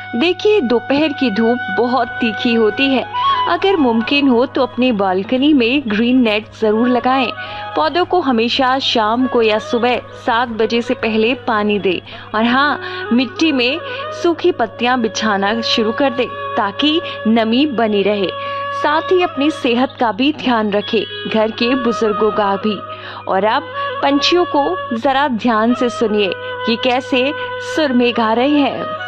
देखिए, दोपहर की धूप बहुत तीखी होती है। अगर मुमकिन हो तो अपनी बालकनी में ग्रीन नेट जरूर लगाएं। पौधों को हमेशा शाम को या सुबह 7 बजे से पहले पानी दें। और हाँ, मिट्टी में सूखी पत्तियां बिछाना शुरू कर दें ताकि नमी बनी रहे। साथ ही अपनी सेहत का भी ध्यान रखें, घर के बुजुर्गों का भी। और अब पंछियों को जरा ध्यान से सुनिए, ये कैसे सुर में गा रहे हैं।